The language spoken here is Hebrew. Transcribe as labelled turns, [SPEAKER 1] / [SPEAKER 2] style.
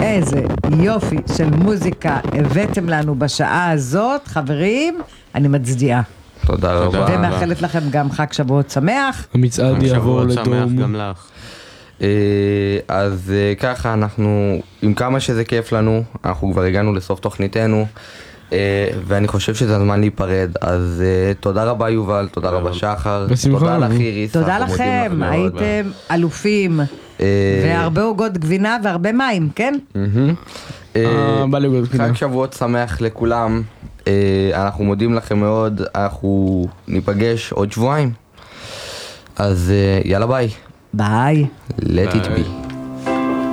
[SPEAKER 1] איזה יופי של מוזיקה הבאתם לנו בשעה הזאת, חברים, אני מצדיעה.
[SPEAKER 2] תודה רבה.
[SPEAKER 1] ומאחלת לכם גם חג שבועות שמח.
[SPEAKER 3] המצעד יעבור לדום.
[SPEAKER 4] גם לך.
[SPEAKER 2] אז ככה, אנחנו, עם כמה שזה כיף לנו, אנחנו כבר הגענו לסוף תוכניתנו, ואני חושב שזה הזמן להיפרד, אז תודה רבה יובל, תודה רבה שחר, תודה לך איריס.
[SPEAKER 1] תודה לכם, הייתם אלופים, והרבה עוגות גבינה והרבה מים, כן?
[SPEAKER 2] חג שבועות שמח לכולם, אנחנו מודים לכם מאוד, אנחנו ניפגש עוד שבועיים, אז יאללה ביי.
[SPEAKER 1] ביי.
[SPEAKER 2] Let it be.